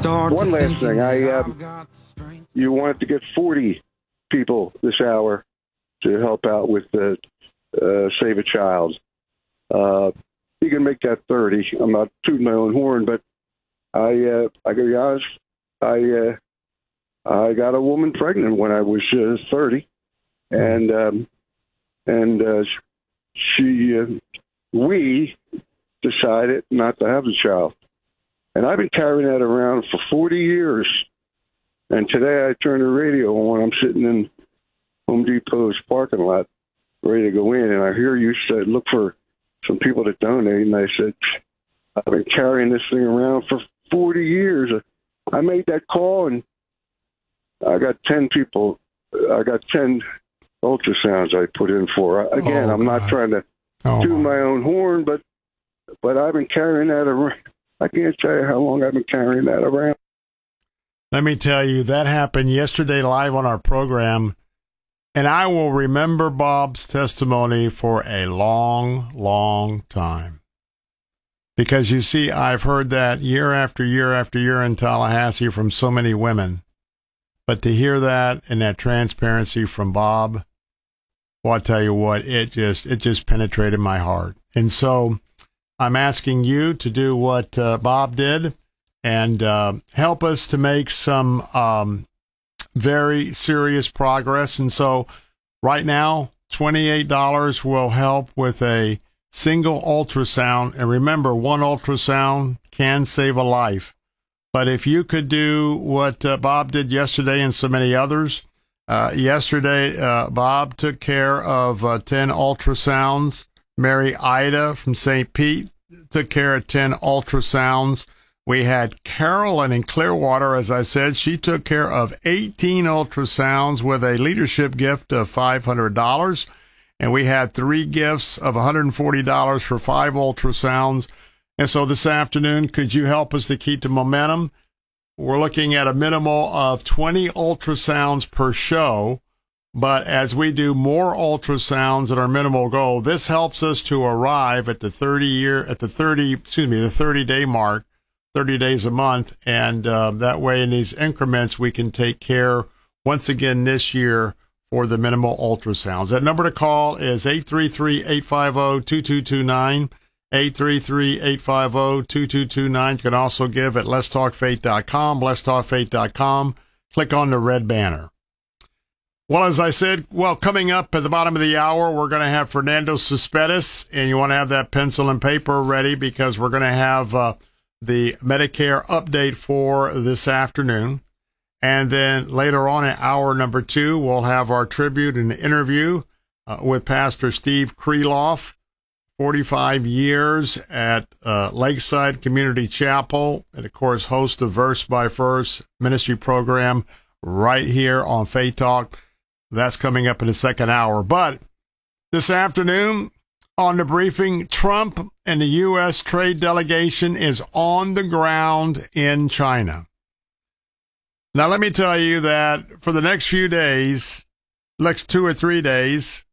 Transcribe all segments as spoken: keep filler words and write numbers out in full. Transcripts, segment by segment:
One last thing. I um, you wanted to get forty people this hour to help out with the uh, Save a Child. Uh, you can make that thirty. I'm not tooting my own horn, but I uh, I gotta be honest. I uh, I got a woman pregnant when I was uh, thirty, and um, and uh, she uh, we decided not to have the child. And I've been carrying that around for forty years. And today I turned the radio on. I'm sitting in Home Depot's parking lot, ready to go in. And I hear you said, look for some people to donate. And I said, I've been carrying this thing around for forty years. I made that call, and I got ten people. I got ten ultrasounds I put in for. Again, oh, I'm not trying to oh, do my own horn, but but I've been carrying that around. I can't tell you how long I've been carrying that around. Let me tell you, that happened yesterday live on our program, and I will remember Bob's testimony for a long, long time. Because, you see, I've heard that year after year after year in Tallahassee from so many women. But to hear that and that transparency from Bob, well, I'll tell you what, it just, it just penetrated my heart. And so I'm asking you to do what uh, Bob did and uh, help us to make some um, very serious progress. And so right now, twenty-eight dollars will help with a single ultrasound. And remember, one ultrasound can save a life. But if you could do what uh, Bob did yesterday and so many others, uh, yesterday uh, Bob took care of uh, ten ultrasounds. Mary Ida from Saint Pete took care of ten ultrasounds. We had Carolyn in Clearwater, as I said. She took care of eighteen ultrasounds with a leadership gift of five hundred dollars. And we had three gifts of one hundred forty dollars for five ultrasounds. And so this afternoon, could you help us to keep the momentum? We're looking at a minimal of twenty ultrasounds per show. But as we do more ultrasounds at our minimal goal, this helps us to arrive at the thirty year, at the thirty, excuse me, the thirty day mark, thirty days a month. And uh, that way in these increments, we can take care once again this year for the minimal ultrasounds. That number to call is eight three three, eight five zero, two two two nine, eight three three, eight five zero, two two two nine. You can also give at lets talk faith dot com, lets talk faith dot com. Click on the red banner. Well, as I said, well, coming up at the bottom of the hour, we're going to have Fernando Cespedes, and you want to have that pencil and paper ready because we're going to have uh, the Medicare update for this afternoon. And then later on in hour number two, we'll have our tribute and interview uh, with Pastor Steve Kreloff, forty-five years at uh, Lakeside Community Chapel, and, of course, host of Verse by Verse ministry program right here on Faith Talk. That's coming up in the second hour. But this afternoon on the briefing, Trump and the U S trade delegation is on the ground in China. Now, let me tell you that for the next few days, next two or three days,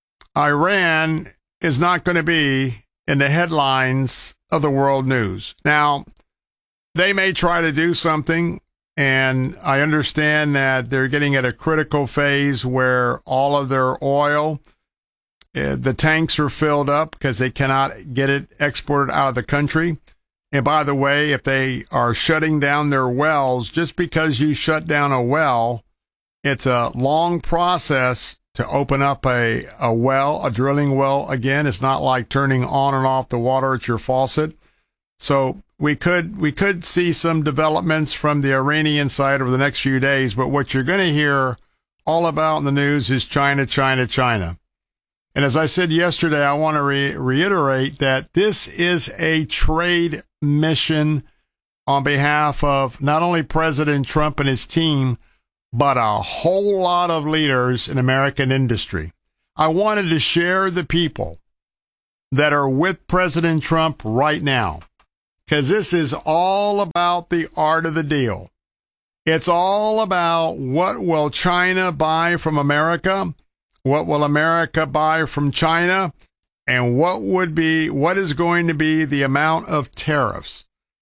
Iran is not going to be in the headlines of the world news. Now, they may try to do something. And I understand that they're getting at a critical phase where all of their oil, uh, the tanks are filled up because they cannot get it exported out of the country. And by the way, if they are shutting down their wells, just because you shut down a well, it's a long process to open up a, a well, a drilling well again. It's not like turning on and off the water at your faucet. So we could we could see some developments from the Iranian side over the next few days, but what you're going to hear all about in the news is China, China, China. And as I said yesterday, I want to re- reiterate that this is a trade mission on behalf of not only President Trump and his team, but a whole lot of leaders in American industry. I wanted to share the people that are with President Trump right now, because this is all about the art of the deal. It's all about what will China buy from America, what will America buy from China, and what would be, what is going to be the amount of tariffs.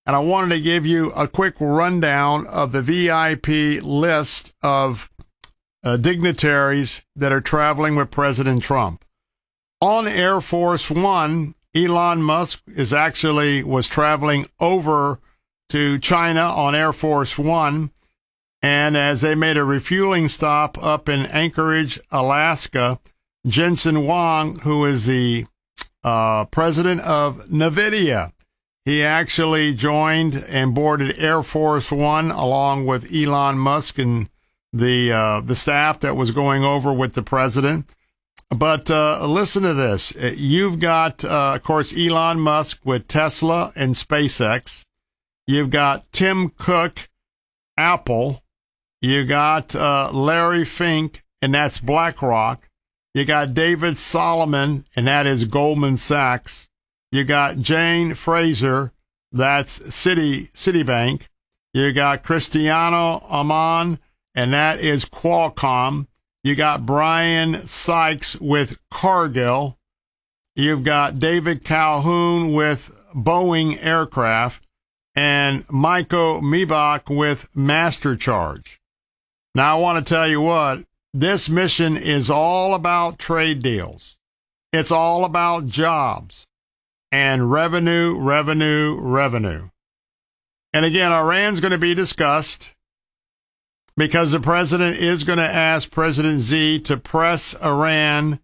and I wanted to give you a quick rundown of the V I P list of uh, dignitaries that are traveling with President Trump. On Air Force One, Elon Musk is actually was traveling over to China on Air Force One, and as they made a refueling stop up in Anchorage, Alaska, Jensen Huang, who is the uh, president of NVIDIA, he actually joined and boarded Air Force One along with Elon Musk and the uh, the staff that was going over with the president. But uh, listen to this. You've got, uh, of course, Elon Musk with Tesla and SpaceX. You've got Tim Cook, Apple. You got uh, Larry Fink, and that's BlackRock. You got David Solomon, and that is Goldman Sachs. You got Jane Fraser, that's Citi, Citibank. You got Cristiano Amon, and that is Qualcomm. You got Brian Sykes with Cargill. You've got David Calhoun with Boeing Aircraft, and Michael Mibach with MasterCharge. Now, I want to tell you what, this mission is all about trade deals. It's all about jobs and revenue, revenue, revenue. And again, Iran's going to be discussed, because the president is going to ask President Xi to press Iran,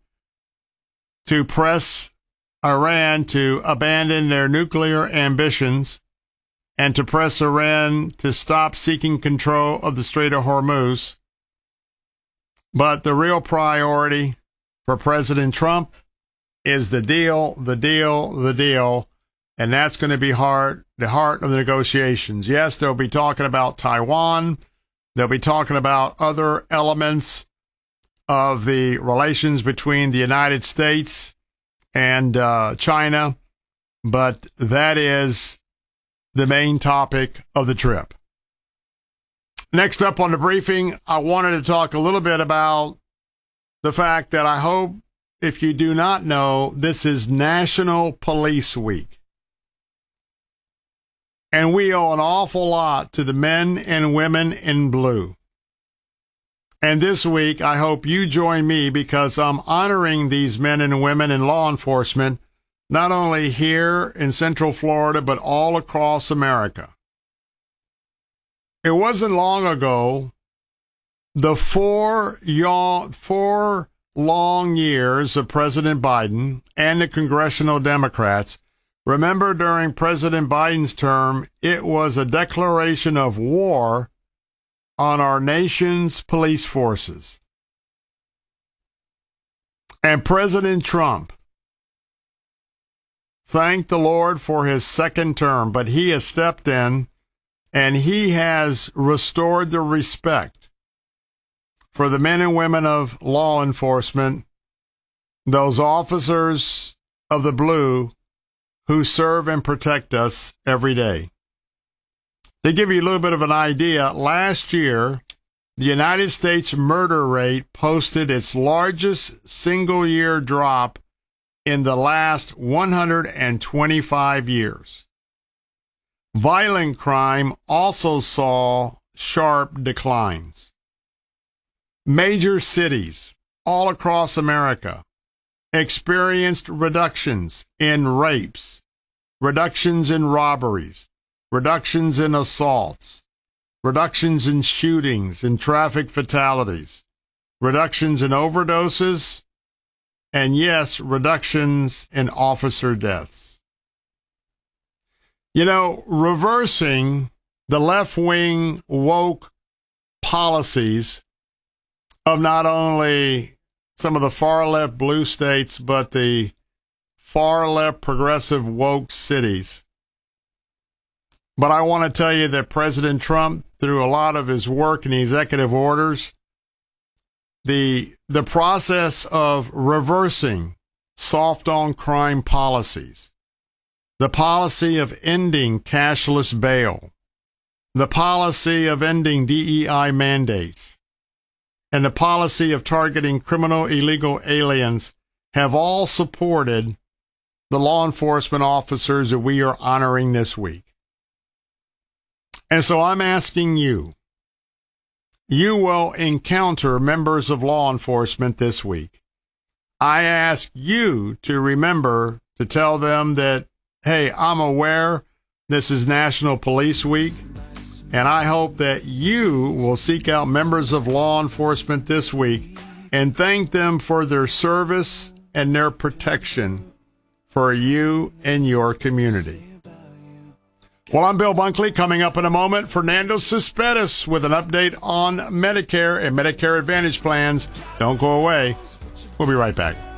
to press Iran to abandon their nuclear ambitions, and to press Iran to stop seeking control of the Strait of Hormuz. But the real priority for President Trump is the deal, the deal, the deal, and that's going to be heart, the heart of the negotiations. Yes, they'll be talking about Taiwan. They'll be talking about other elements of the relations between the United States and uh, China, but that is the main topic of the trip. Next up on the briefing, I wanted to talk a little bit about the fact that I hope, if you do not know, this is National Police Week. And we owe an awful lot to the men and women in blue. And this week, I hope you join me, because I'm honoring these men and women in law enforcement, not only here in Central Florida, but all across America. It wasn't long ago, the four, yaw- four long years of President Biden and the congressional Democrats. Remember, during President Biden's term, it was a declaration of war on our nation's police forces. And President Trump thanked the Lord for his second term, but he has stepped in and he has restored the respect for the men and women of law enforcement, those officers of the blue who serve and protect us every day. To give you a little bit of an idea, last year, the United States murder rate posted its largest single-year drop in the last one hundred twenty-five years. Violent crime also saw sharp declines. Major cities all across America experienced reductions in rapes, reductions in robberies, reductions in assaults, reductions in shootings and traffic fatalities, reductions in overdoses, and yes, reductions in officer deaths. You know, reversing the left-wing woke policies of not only some of the far-left blue states, but the far-left progressive woke cities. But I want to tell you that President Trump, through a lot of his work and executive orders, the the process of reversing soft-on-crime policies, the policy of ending cashless bail, the policy of ending D E I mandates, and the policy of targeting criminal illegal aliens have all supported the law enforcement officers that we are honoring this week. And so I'm asking you, you will encounter members of law enforcement this week. I ask you to remember to tell them that, hey, I'm aware this is National Police Week, and I hope that you will seek out members of law enforcement this week and thank them for their service and their protection for you and your community. Well, I'm Bill Bunkley. Coming up in a moment, Fernando Cespedes with an update on Medicare and Medicare Advantage plans. Don't go away. We'll be right back.